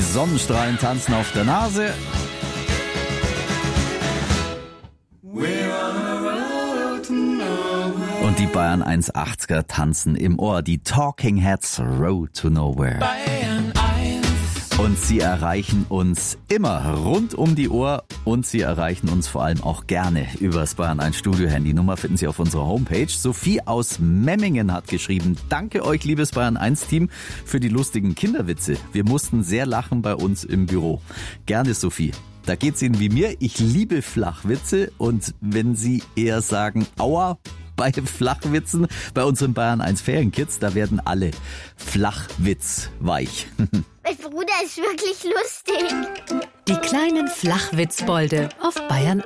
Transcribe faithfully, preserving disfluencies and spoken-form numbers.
Sonnenstrahlen tanzen auf der Nase. Und die Bayern eins achtziger tanzen im Ohr. Die Talking Heads, Road to Nowhere. Und sie erreichen uns immer rund um die Uhr und sie erreichen uns vor allem auch gerne übers Bayern eins Studio-Handy. Nummer finden Sie auf unserer Homepage. Sophie aus Memmingen hat geschrieben: Danke euch, liebes Bayern eins Team, für die lustigen Kinderwitze. Wir mussten sehr lachen bei uns im Büro. Gerne, Sophie. Da geht's Ihnen wie mir. Ich liebe Flachwitze und wenn Sie eher sagen, aua, bei Flachwitzen, bei unseren Bayern eins Ferienkids, da werden alle flachwitzweich. Mein Bruder ist wirklich lustig. Die kleinen Flachwitzbolde auf Bayern